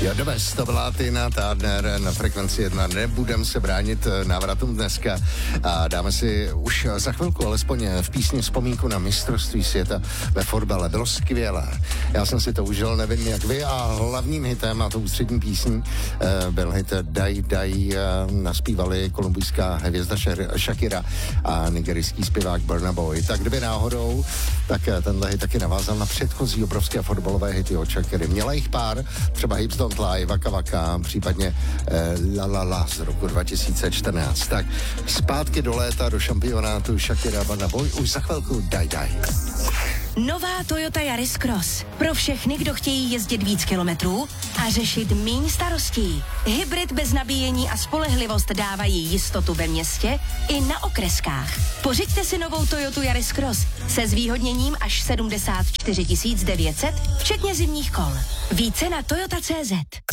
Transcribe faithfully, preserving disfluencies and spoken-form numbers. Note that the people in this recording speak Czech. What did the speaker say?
Jo, dobře, to byla Tina Turner na Frekvenci jedna. Nebudem se bránit návratům dneska a dáme si už za chvilku alespoň v písni vzpomínku na mistrovství světa ve fotbale. Bylo skvělé. Já jsem si to užil, nevím jak vy, a hlavním hitem a tou ústřední písní byl hit Daj Daj, naspívali kolumbijská hvězda Shakira a nigerijský zpěvák Burna Boy. Tak kdyby náhodou, tak tenhle hit taky navázal na předchozí obrovské fotbalové hity od Shakiry. Měla jich pár, třeba Hips Don't Lie, Waka Waka, případně eh, La La La z roku dva tisíce čtrnáct. Tak zpátky do léta, do šampionátu Shakira, Burna Boy, už za chvilku Daj Daj. Nová Toyota Yaris Cross. Pro všechny, kdo chtějí jezdit víc kilometrů a řešit míň starostí. Hybrid bez nabíjení a spolehlivost dávají jistotu ve městě i na okreskách. Pořiďte si novou Toyotu Yaris Cross se zvýhodněním až sedmdesát čtyři tisíc devět set, včetně zimních kol. Více na toyota tečka cé zet.